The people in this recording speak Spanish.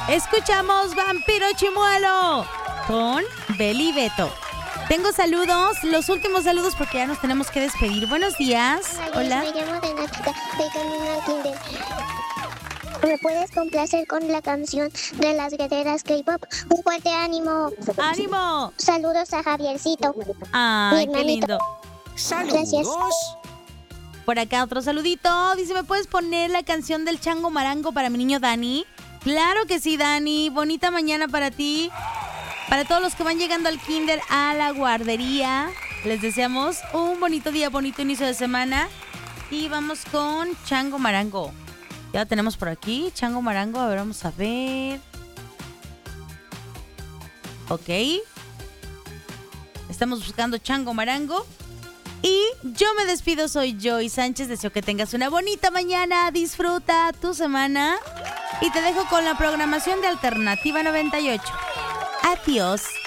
Escuchamos Vampiro Chimuelo con Beli Beto. Tengo saludos, los últimos saludos porque ya nos tenemos que despedir. Buenos días. Hola. Me llamo Renatita, soy camino al kinder. ¿Me puedes complacer con la canción de las guerreras K-pop? Un fuerte ánimo. ¡Ánimo! Saludos a Javiercito. ¡Ay, Mi qué hermanito. lindo! Saludos. Gracias. Por acá otro saludito. Dice, ¿me puedes poner la canción del Chango Marango para mi niño Dani? Claro que sí, Dani. Bonita mañana para ti. Para todos los que van llegando al kinder, a la guardería, les deseamos un bonito día, bonito inicio de semana. Y vamos con Chango Marango. Ya lo tenemos por aquí, Chango Marango. A ver, vamos a ver. Ok. Estamos buscando Chango Marango. Y yo me despido, soy Joy Sánchez. Deseo que tengas una bonita mañana. Disfruta tu semana. Y te dejo con la programación de Alternativa 98. Adiós.